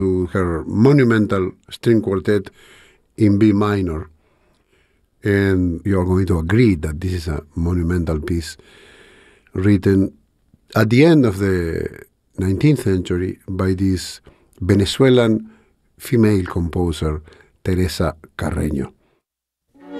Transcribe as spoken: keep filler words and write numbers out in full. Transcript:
to her monumental string quartet in B minor. And you're going to agree that this is a monumental piece written at the end of the nineteenth century by this Venezuelan female composer, Teresa Carreño.